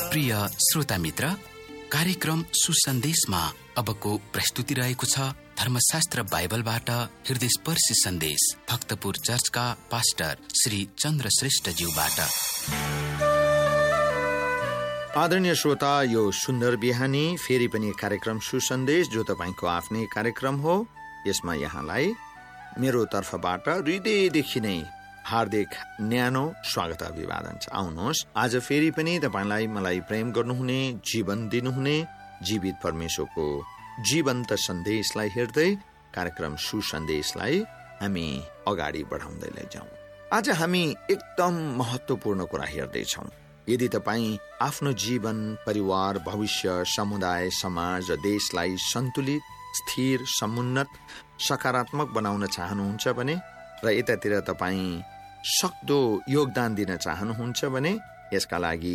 प्रिय श्रोता मित्र, कार्यक्रम सुसन्देशमा अबको प्रस्तुति रहेको छ धर्मशास्त्र बाइबलबाट हृदयस्पर्शी सन्देश भक्तपुर चर्चका पास्टर श्री चन्द्र श्रेष्ठज्यूबाट। आदरणीय श्रोता, यो सुन्दर बिहानी फेरि पनि कार्यक्रम सुसन्देश जो तपाईको आफ्नै कार्यक्रम हो, यसमा यहाँलाई मेरो तर्फबाट हृदयदेखि नै हार्दिक न्यानो स्वागत अभिवादन छ। आउनुहोस्, आज फेरि पनि तपाईलाई मलाई प्रेम गर्नुहुने, जीवन दिनुहुने जीवित परमेश्वरको जीवन्त सन्देशलाई हेर्दै कार्यक्रम सुसन्देशलाई हामी अगाडि बढाउँदै लैजाउँ। आज हामी एकदम महत्त्वपूर्ण कुरा हेर्दैछौँ। यदि तपाईँ आफ्नो जीवन, परिवार, भविष्य, समुदाय, समाज र देशलाई सन्तुलित, स्थिर, समुन्नत, सकारात्मक बनाउन चाहनुहुन्छ भने र यतातिर तपाईँ सक्दो योगदान दिन चाहनुहुन्छ भने यसका लागि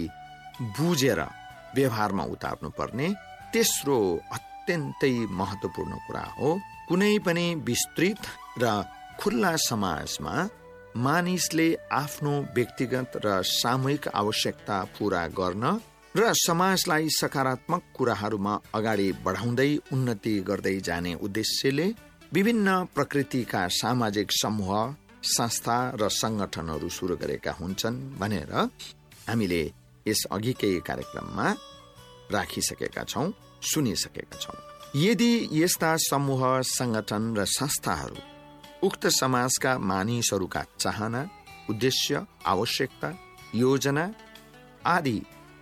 बुझेर व्यवहारमा उतार्नु पर्ने तेस्रो अत्यन्तै महत्त्वपूर्ण कुरा हो। कुनै पनि विस्तृत र खुल्ला समाजमा मानिसले आफ्नो व्यक्तिगत र सामूहिक आवश्यकता पूरा गर्न र समाजलाई सकारात्मक कुराहरूमा अगाडि बढाउँदै उन्नति गर्दै जाने उद्देश्यले विभिन्न प्रकृतिका सामाजिक समूह, संस्था र संगठनहरू सुरु गरेका हुन्छन् भनेर हामीले यस अघिकै कार्यक्रममा राखिसकेका छौँ, सुनिसकेका छौँ। यदि यस्ता समूह, संगठन र संस्थाहरू उक्त समाजका मानिसहरूका चाहना, उद्देश्य, आवश्यकता, योजना आदि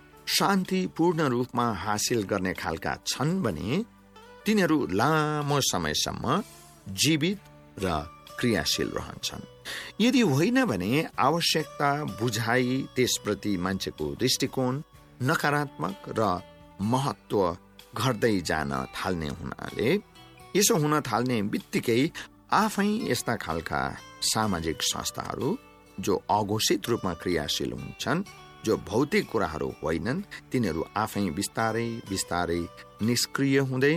शान्तिपूर्ण रूपमा हासिल गर्ने खालका छन् भने तिनीहरू लामो समयसम्म जीवित र क्रियाशील रहन्छन्। यदि होइन भने आवश्यकता, बुझाइ, त्यसप्रति मान्छेको दृष्टिकोण नकारात्मक र महत्त्व घट्दै जान थाल्ने हुनाले यसो हुन थाल्ने बित्तिकै आफै यस्ता खालका सामाजिक संस्थाहरू जो अघोषित रूपमा क्रियाशील हुन्छन्, जो भौतिक कुराहरू होइनन्, तिनीहरू आफै बिस्तारै बिस्तारै निष्क्रिय हुँदै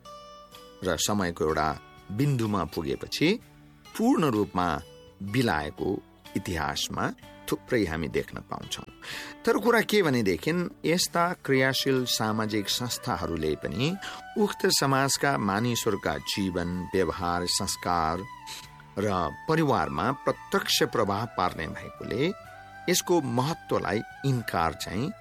र समयको एउटा बिन्दुमा पुगेपछि पूर्ण रूपमा बिलाएको इतिहासमा थुप्रै हामी देख्न पाउँछौँ। तर कुरा के भनेदेखि यस्ता क्रियाशील सामाजिक संस्थाहरूले पनि उक्त समाजका मानिसहरूका जीवन, व्यवहार, संस्कार र परिवारमा प्रत्यक्ष प्रभाव पार्ने भएकोले यसको महत्त्वलाई इन्कार चाहिँ